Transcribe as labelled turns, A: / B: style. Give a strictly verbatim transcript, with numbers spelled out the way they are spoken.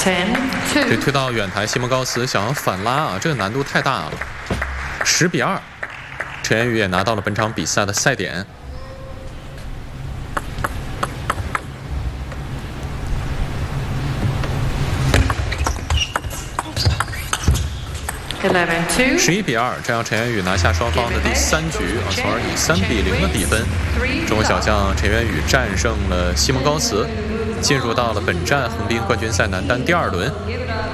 A: ten
B: 这
A: two。
B: 推到远台，西蒙高斯想要反拉啊，这个难度太大了。十比二，陈妍宇也拿到了本场比赛的赛点。
A: eleven two。
B: 十一比二，这样陈妍宇拿下双方的第三局啊，从而以三比零的比分，中国小将陈妍宇战胜了西蒙高茨，进入到了本站横滨冠军赛男单第二轮。